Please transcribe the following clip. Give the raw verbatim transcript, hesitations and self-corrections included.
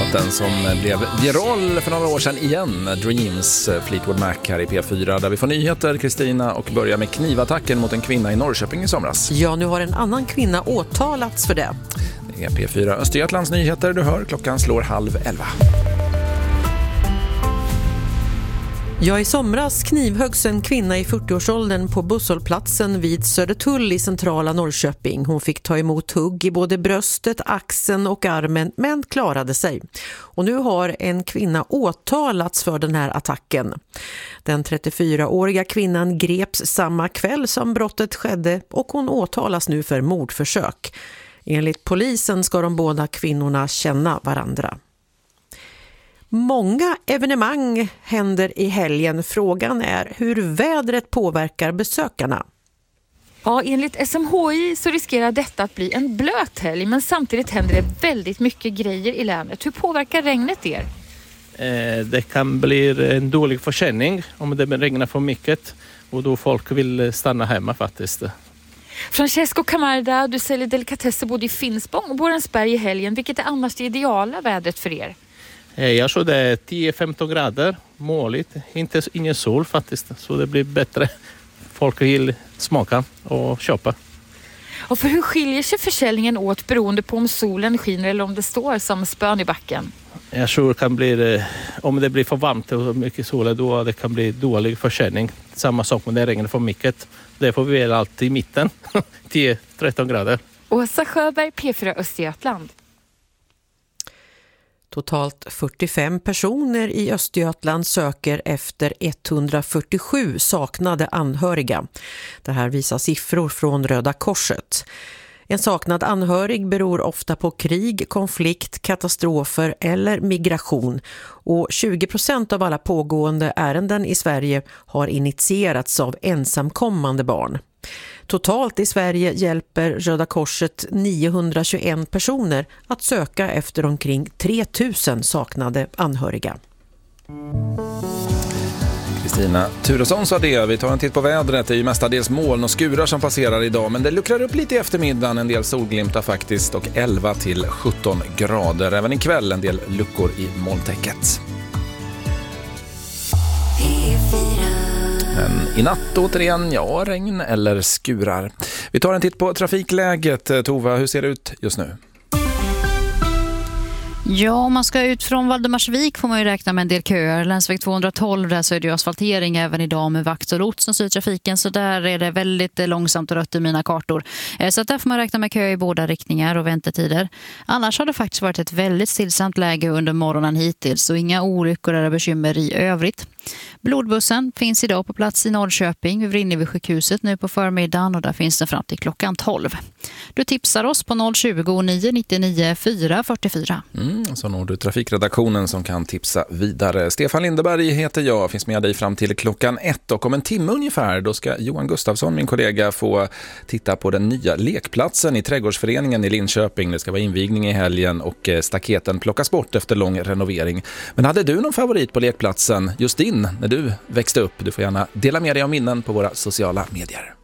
låten som blev viral för några år sedan igen. Dreams, Fleetwood Mac här i P fyra, där vi får nyheter, Kristina, och börjar med knivattacken mot en kvinna i Norrköping i somras. Ja, nu har en annan kvinna åtalats för det. Det är P fyra Östergötlands nyheter du hör. Klockan slår halv elva. Ja, i somras knivhöggs en kvinna i fyrtioårsåldern på busshållplatsen vid Södertull i centrala Norrköping. Hon fick ta emot hugg i både bröstet, axeln och armen, men klarade sig. Och nu har en kvinna åtalats för den här attacken. Den trettiofyraåriga kvinnan greps samma kväll som brottet skedde och hon åtalas nu för mordförsök. Enligt polisen ska de båda kvinnorna känna varandra. Många evenemang händer i helgen. Frågan är hur vädret påverkar besökarna. Ja, enligt S M H I så riskerar detta att bli en blöt helg, men samtidigt händer det väldigt mycket grejer i länet. Hur påverkar regnet er? Eh, det kan bli en dålig försäljning om det regnar för mycket och då folk vill stanna hemma faktiskt. Francesco Camarda, du säljer delikatesser både i Finspång och Borensberg i helgen. Vilket är annars det ideala vädret för er? Jag tror det är tio femton grader, måligt, inte ingen sol faktiskt, så det blir bättre. Folk vill smaka och köpa. Och för hur skiljer sig försäljningen åt beroende på om solen skiner eller om det står som spön i backen? Jag tror det kan bli, om det blir för varmt och mycket sol, då det kan bli dålig försäljning. Samma sak om det regnar för mycket. Det får vi väl alltid i mitten, tio tretton grader. Åsa Sjöberg, P fyra Östergötland. Totalt fyrtiofem personer i Östergötland söker efter etthundrafyrtiosju saknade anhöriga. Det här visar siffror från Röda Korset. En saknad anhörig beror ofta på krig, konflikt, katastrofer eller migration. Och tjugo procent av alla pågående ärenden i Sverige har initierats av ensamkommande barn. Totalt i Sverige hjälper Röda Korset niohundratjugoett personer att söka efter omkring tre tusen saknade anhöriga. Kristina Turesson sa det. Vi tar en titt på vädret. Det är ju mestadels moln och skurar som passerar idag, men det luckrar upp lite i eftermiddagen. En del solglimtar faktiskt, och elva till sjutton grader. Även ikväll en del luckor i molntäcket. Men i natt återigen, ja, regn eller skurar. Vi tar en titt på trafikläget. Tova, hur ser det ut just nu? Ja, om man ska ut från Valdemarsvik får man ju räkna med en del köer. Länsväg tvåhundratolv, där så är det ju asfaltering även idag med vakt och lots som styr trafiken. Så där är det väldigt långsamt och rött i mina kartor. Så att där får man räkna med köer i båda riktningar och väntetider. Annars har det faktiskt varit ett väldigt stillsamt läge under morgonen hittills och inga olyckor eller bekymmer i övrigt. Blodbussen finns idag på plats i Norrköping. Vi är inne vid sjukhuset nu på förmiddagen och där finns den fram till klockan tolv. Du tipsar oss på noll tjugo nio nittionio fyra fyrtiofyra. Mm, så når du trafikredaktionen som kan tipsa vidare. Stefan Lindeberg heter jag, finns med dig fram till klockan ett, och om en timme ungefär då ska Johan Gustafsson, min kollega, få titta på den nya lekplatsen i Trädgårdsföreningen i Linköping. Det ska vara invigning i helgen och staketen plockas bort efter lång renovering. Men hade du någon favorit på lekplatsen just din när du växte upp? Du får gärna dela med dig av minnen på våra sociala medier.